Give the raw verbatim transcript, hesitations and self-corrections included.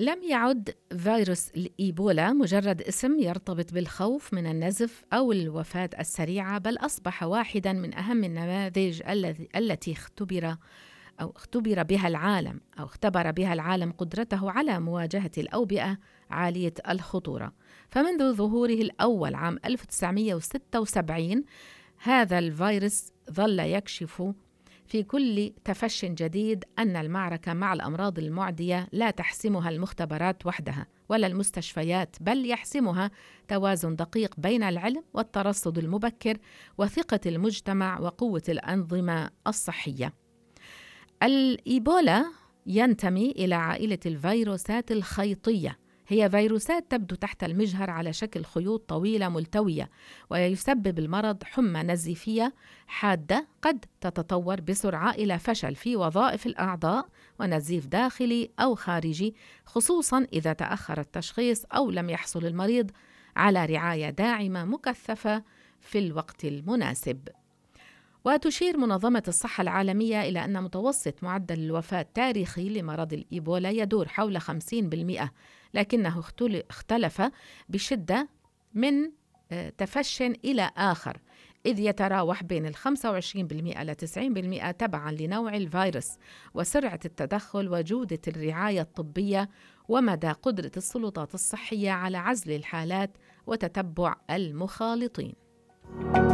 لم يعد فيروس الإيبولا مجرد اسم يرتبط بالخوف من النزف أو الوفاة السريعة، بل أصبح واحداً من أهم النماذج الذي التي اختبر أو اختبر بها العالم أو اختبر بها العالم قدرته على مواجهة الأوبئة عالية الخطورة. فمنذ ظهوره الأول عام ألف وتسعمائة وستة وسبعين هذا الفيروس ظل يكشف في كل تفش جديد أن المعركة مع الأمراض المعدية لا تحسمها المختبرات وحدها ولا المستشفيات، بل يحسمها توازن دقيق بين العلم والترصد المبكر وثقة المجتمع وقوة الأنظمة الصحية. الإيبولا ينتمي إلى عائلة الفيروسات الخيطية، هي فيروسات تبدو تحت المجهر على شكل خيوط طويلة ملتوية، ويسبب المرض حمى نزيفية حادة قد تتطور بسرعة إلى فشل في وظائف الأعضاء ونزيف داخلي أو خارجي، خصوصاً إذا تأخر التشخيص أو لم يحصل المريض على رعاية داعمة مكثفة في الوقت المناسب. وتشير منظمة الصحة العالمية إلى أن متوسط معدل الوفاة التاريخي لمرض الإيبولا يدور حول خمسين بالمئة، لكنه اختلف بشدة من تفش إلى آخر، إذ يتراوح بين الخمسة وعشرين بالمئة إلى تسعين بالمئة تبعاً لنوع الفيروس وسرعة التدخل وجودة الرعاية الطبية ومدى قدرة السلطات الصحية على عزل الحالات وتتبع المخالطين.